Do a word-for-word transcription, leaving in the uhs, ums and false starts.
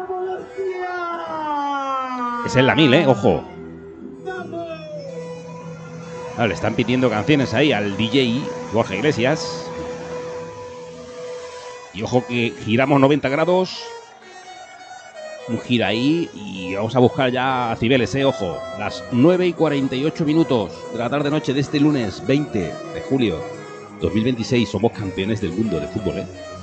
Es en la mil, ¿eh? Ojo. Ah, le están pidiendo canciones ahí al D J Borja Iglesias. Y ojo que giramos noventa grados. Un gira ahí y vamos a buscar ya a Cibeles, ¿eh? Ojo. Las nueve y cuarenta y ocho minutos de la tarde-noche de este lunes veinte de julio dos mil veintiséis. Somos campeones del mundo de fútbol, ¿eh?